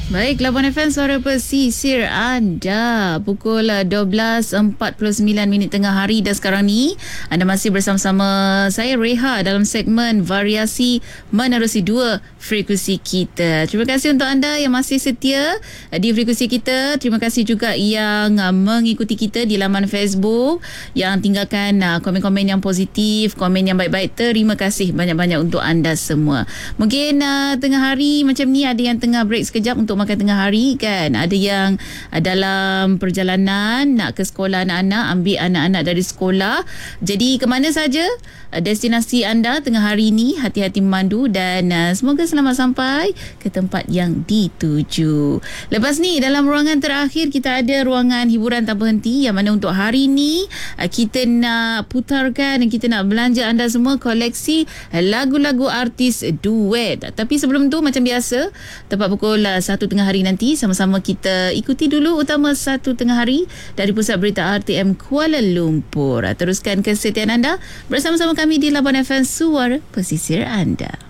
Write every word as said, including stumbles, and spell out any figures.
Baik, Labuan F M Suara Pesisir anda. Pukul dua belas empat puluh sembilan minit tengah hari dan sekarang ni anda masih bersama-sama saya Reha dalam segmen Variasi Menerusi Dua Frekuensi Kita. Terima kasih untuk anda yang masih setia di frekuensi kita. Terima kasih juga yang mengikuti kita di laman Facebook, yang tinggalkan komen-komen yang positif, komen yang baik-baik. Terima kasih banyak-banyak untuk anda semua. Mungkin uh, tengah hari macam ni ada yang tengah break sekejap untuk makan tengah hari kan. Ada yang uh, dalam perjalanan nak ke sekolah anak-anak, ambil anak-anak dari sekolah. Jadi ke mana saja uh, destinasi anda tengah hari ni, hati-hati memandu dan uh, semoga selamat sampai ke tempat yang dituju. Lepas ni dalam ruangan terakhir kita ada ruangan hiburan tanpa henti, yang mana untuk hari ni uh, kita nak putarkan dan kita nak belanja anda semua koleksi lagu-lagu artis duet. Tapi sebelum tu macam biasa, tepat pukul uh, satu tengah hari nanti sama-sama kita ikuti dulu utama satu tengah hari dari Pusat Berita R T M Kuala Lumpur. Teruskan kesetiaan anda bersama-sama kami di Labuan F M Suara Pesisir anda.